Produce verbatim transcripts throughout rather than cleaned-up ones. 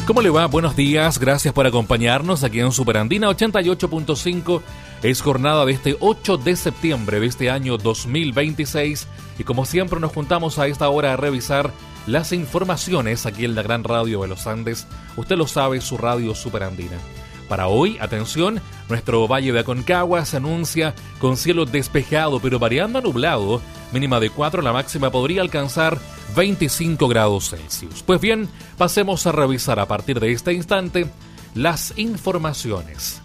¿Cómo le va? Buenos días, gracias por acompañarnos aquí en Superandina ochenta y ocho punto cinco. Es jornada de este ocho de septiembre de este año dos mil veintiséis y como siempre nos juntamos a esta hora a revisar las informaciones aquí en la Gran Radio de los Andes. Usted lo sabe, su radio Superandina. Para hoy, atención, nuestro Valle de Aconcagua se anuncia con cielo despejado pero variando a nublado, mínima de cuatro, la máxima podría alcanzar veinticinco grados Celsius. Pues bien, pasemos a revisar a partir de este instante las informaciones.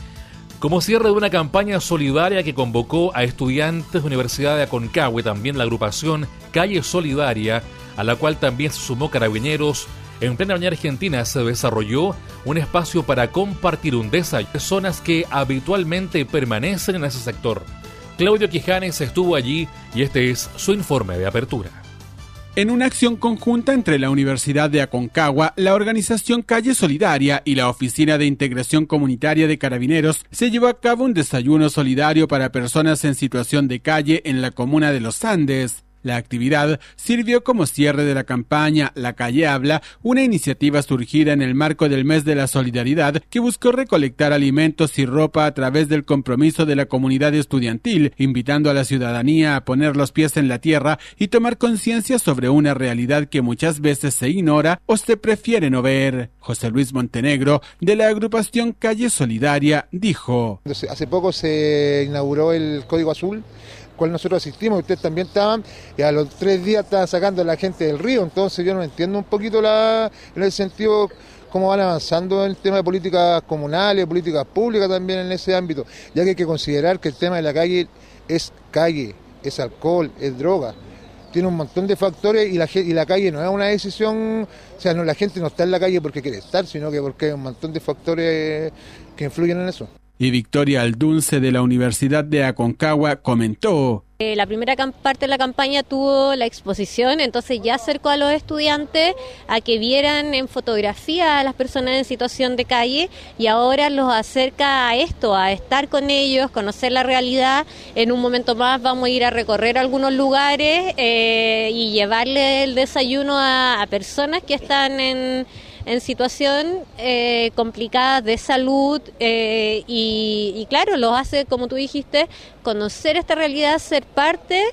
Como cierre de una campaña solidaria que convocó a estudiantes de la Universidad de Aconcagua y también la agrupación Calle Solidaria, a la cual también se sumó Carabineros, en plena Avenida Argentina se desarrolló un espacio para compartir un desayuno de personas que habitualmente permanecen en ese sector. Claudio Quijanes estuvo allí y este es su informe de apertura. En una acción conjunta entre la Universidad de Aconcagua, la organización Calle Solidaria y la Oficina de Integración Comunitaria de Carabineros, se llevó a cabo un desayuno solidario para personas en situación de calle en la comuna de Los Andes. La actividad sirvió como cierre de la campaña La Calle Habla, una iniciativa surgida en el marco del Mes de la Solidaridad que buscó recolectar alimentos y ropa a través del compromiso de la comunidad estudiantil, invitando a la ciudadanía a poner los pies en la tierra y tomar conciencia sobre una realidad que muchas veces se ignora o se prefiere no ver. José Luis Montenegro, de la agrupación Calle Solidaria, dijo: Hace poco se inauguró el Código Azul, cual nosotros asistimos, ustedes también estaban, y a los tres días estaban sacando a la gente del río, entonces yo no entiendo un poquito la, en el sentido cómo van avanzando en el tema de políticas comunales, políticas públicas también en ese ámbito, ya que hay que considerar que el tema de la calle es calle, es alcohol, es droga, tiene un montón de factores y la, y la calle no es una decisión, o sea, no, la gente no está en la calle porque quiere estar, sino que porque hay un montón de factores que influyen en eso. Y Victoria Aldunce, de la Universidad de Aconcagua, comentó: Eh, la primera parte de la campaña tuvo la exposición, entonces ya acercó a los estudiantes a que vieran en fotografía a las personas en situación de calle y ahora los acerca a esto, a estar con ellos, conocer la realidad. En un momento más vamos a ir a recorrer algunos lugares eh, y llevarle el desayuno a, a personas que están en... en situación eh, complicada de salud eh, y, y claro, los hace, como tú dijiste, conocer esta realidad, ser parte,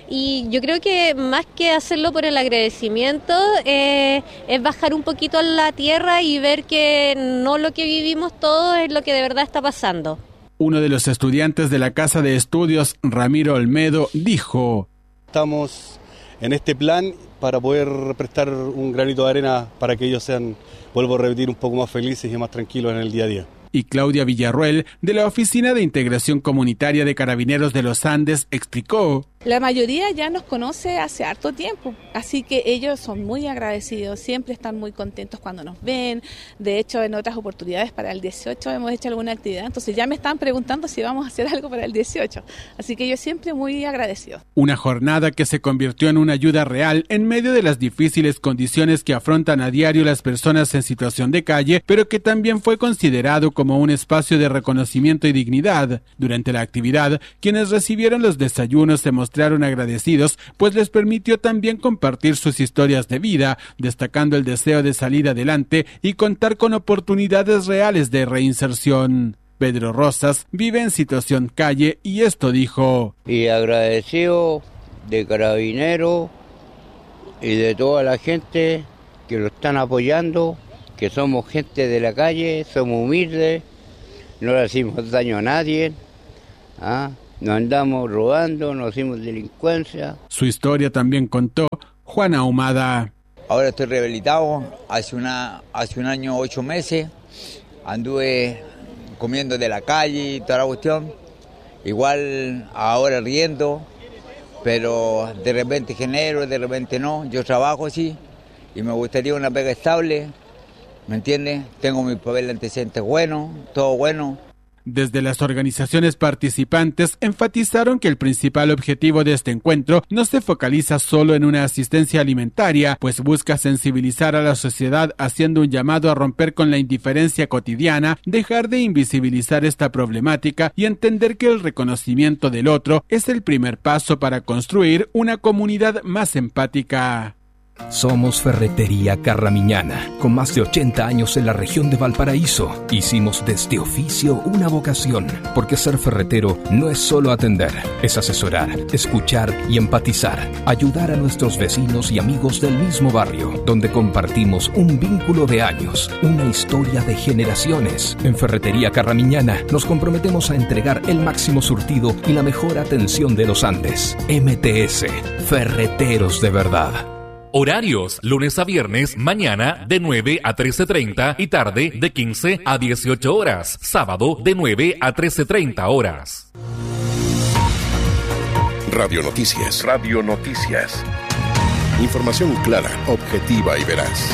y yo creo que más que hacerlo por el agradecimiento eh, es bajar un poquito a la tierra y ver que no lo que vivimos todos es lo que de verdad está pasando. Uno de los estudiantes de la Casa de Estudios, Ramiro Olmedo, dijo: Estamos en este plan para poder prestar un granito de arena para que ellos sean, vuelvo a repetir, un poco más felices y más tranquilos en el día a día. Y Claudia Villarruel, de la Oficina de Integración Comunitaria de Carabineros de los Andes, explicó: La mayoría ya nos conoce hace harto tiempo, así que ellos son muy agradecidos, siempre están muy contentos cuando nos ven. De hecho, en otras oportunidades para el dieciocho hemos hecho alguna actividad, entonces ya me están preguntando si vamos a hacer algo para el dieciocho, así que yo siempre muy agradecido. Una jornada que se convirtió en una ayuda real en medio de las difíciles condiciones que afrontan a diario las personas en situación de calle, pero que también fue considerado como como un espacio de reconocimiento y dignidad. Durante la actividad, quienes recibieron los desayunos se mostraron agradecidos, pues les permitió también compartir sus historias de vida, destacando el deseo de salir adelante y contar con oportunidades reales de reinserción. Pedro Rosas vive en situación calle y esto dijo: Y agradecido de Carabineros y de toda la gente que lo están apoyando, que somos gente de la calle, somos humildes, no le hacemos daño a nadie, ¿ah? No andamos robando, no hacemos delincuencia. Su historia también contó Juana Ahumada. Ahora estoy rehabilitado, hace, una, hace un año, ocho meses, anduve comiendo de la calle y toda la cuestión, igual ahora riendo, pero de repente genero, de repente no, yo trabajo así y me gustaría una pega estable. ¿Me entiendes? Tengo mi papel de antecedentes bueno, todo bueno. Desde las organizaciones participantes enfatizaron que el principal objetivo de este encuentro no se focaliza solo en una asistencia alimentaria, pues busca sensibilizar a la sociedad haciendo un llamado a romper con la indiferencia cotidiana, dejar de invisibilizar esta problemática y entender que el reconocimiento del otro es el primer paso para construir una comunidad más empática. Somos Ferretería Carramiñana, con más de ochenta años en la región de Valparaíso. Hicimos de este oficio una vocación, porque ser ferretero no es solo atender, es asesorar, escuchar y empatizar, ayudar a nuestros vecinos y amigos del mismo barrio, donde compartimos un vínculo de años, una historia de generaciones. En Ferretería Carramiñana nos comprometemos a entregar el máximo surtido y la mejor atención de los Andes. M T S, Ferreteros de verdad. Horarios, lunes a viernes, mañana de nueve a trece treinta y tarde de quince a dieciocho horas. Sábado de nueve a trece treinta horas. Radio Noticias. Radio Noticias. Información clara, objetiva y veraz.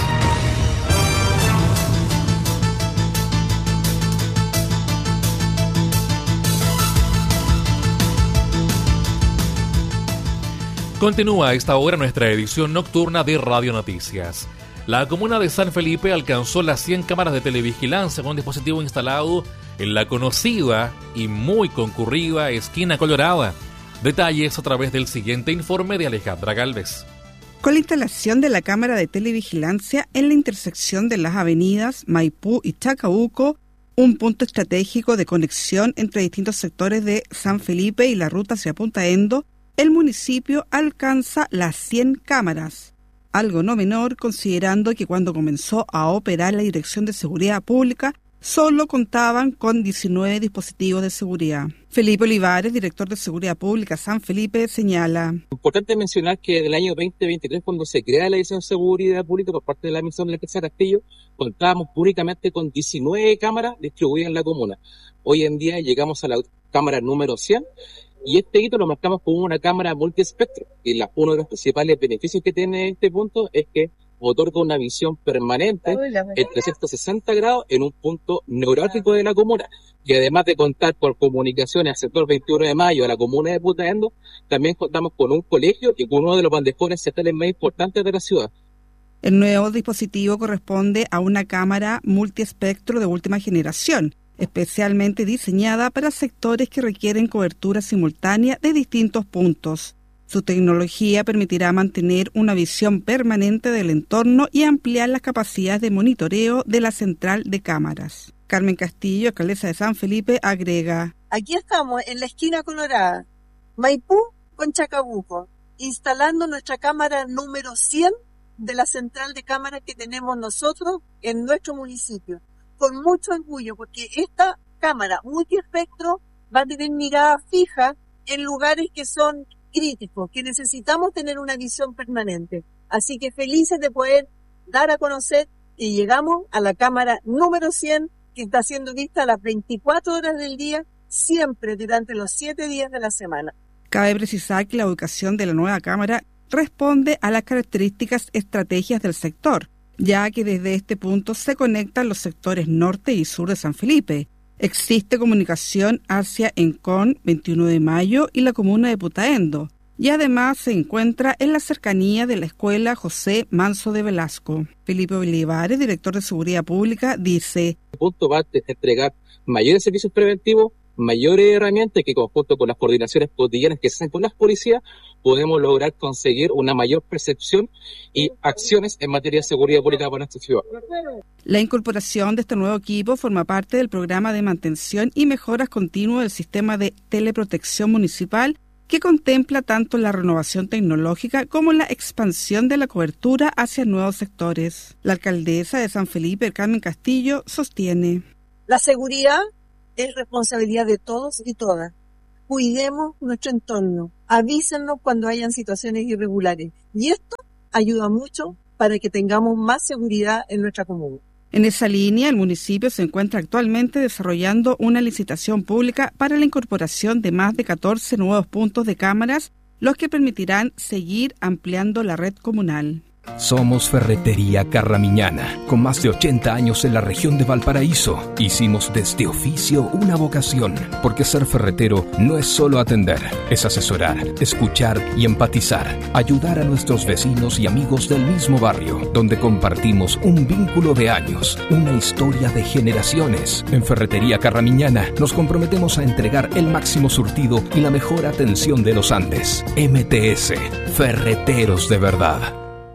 Continúa a esta hora nuestra edición nocturna de Radio Noticias. La comuna de San Felipe alcanzó las cien cámaras de televigilancia con un dispositivo instalado en la conocida y muy concurrida Esquina Colorada. Detalles a través del siguiente informe de Alejandra Gálvez. Con la instalación de la cámara de televigilancia en la intersección de las avenidas Maipú y Chacabuco, un punto estratégico de conexión entre distintos sectores de San Felipe y la ruta hacia Punta Endo, el municipio alcanza las cien cámaras, algo no menor considerando que cuando comenzó a operar la Dirección de Seguridad Pública, solo contaban con diecinueve dispositivos de seguridad. Felipe Olivares, director de Seguridad Pública San Felipe, señala. Importante mencionar que en el año veinte veintitrés, cuando se crea la Dirección de Seguridad Pública por parte de la Administración de la Alcaldesa Castillo, contábamos únicamente con diecinueve cámaras distribuidas en la comuna. Hoy en día llegamos a la cámara número cien, y este hito lo marcamos como una cámara multiespectro. Y la, uno de los principales beneficios que tiene este punto es que otorga una visión permanente en trescientos sesenta grados en un punto neurálgico de la comuna. Y además de contar con comunicaciones al sector veintiuno de mayo, a la comuna de Punta Endo, también contamos con un colegio y con uno de los bandejones estatales más importantes de la ciudad. El nuevo dispositivo corresponde a una cámara multiespectro de última generación, especialmente diseñada para sectores que requieren cobertura simultánea de distintos puntos. Su tecnología permitirá mantener una visión permanente del entorno y ampliar las capacidades de monitoreo de la central de cámaras. Carmen Castillo, alcaldesa de San Felipe, agrega. Aquí estamos en la esquina colorada, Maipú con Chacabuco, instalando nuestra cámara número cien de la central de cámaras que tenemos nosotros en nuestro municipio. Con mucho orgullo, porque esta cámara multiespectro va a tener mirada fija en lugares que son críticos, que necesitamos tener una visión permanente. Así que felices de poder dar a conocer que llegamos a la cámara número cien, que está siendo vista a las veinticuatro horas del día, siempre durante los siete días de la semana. Cabe precisar que la ubicación de la nueva cámara responde a las características estrategias del sector, ya que desde este punto se conectan los sectores norte y sur de San Felipe. Existe comunicación hacia Encón, veintiuno de mayo y la comuna de Punta Endo, y además se encuentra en la cercanía de la escuela José Manso de Velasco. Felipe Olivares, director de Seguridad Pública, dice: El punto va a entregar mayores servicios preventivos, mayores herramientas que, conjunto con las coordinaciones cotidianas que se hacen con las policías, podemos lograr conseguir una mayor percepción y acciones en materia de seguridad pública para nuestra ciudad. La incorporación de este nuevo equipo forma parte del programa de mantención y mejoras continuas del sistema de teleprotección municipal, que contempla tanto la renovación tecnológica como la expansión de la cobertura hacia nuevos sectores. La alcaldesa de San Felipe, Carmen Castillo, sostiene: La seguridad es responsabilidad de todos y todas. Cuidemos nuestro entorno, avísennos cuando hayan situaciones irregulares. Y esto ayuda mucho para que tengamos más seguridad en nuestra comuna. En esa línea, el municipio se encuentra actualmente desarrollando una licitación pública para la incorporación de más de catorce nuevos puntos de cámaras, los que permitirán seguir ampliando la red comunal. Somos Ferretería Carramiñana, con más de ochenta años en la región de Valparaíso. Hicimos de este oficio una vocación, porque ser ferretero no es solo atender, es asesorar, escuchar y empatizar, ayudar a nuestros vecinos y amigos del mismo barrio, donde compartimos un vínculo de años, una historia de generaciones. En Ferretería Carramiñana nos comprometemos a entregar el máximo surtido y la mejor atención de los Andes. M T S, Ferreteros de verdad.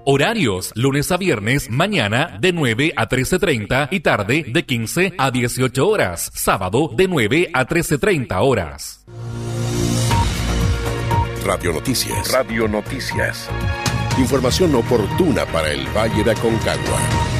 Horarios, lunes a viernes, mañana de nueve a trece treinta y tarde de quince a dieciocho horas. Sábado de nueve a trece treinta horas. Radio Noticias. Radio Noticias. Información oportuna para el Valle de Aconcagua.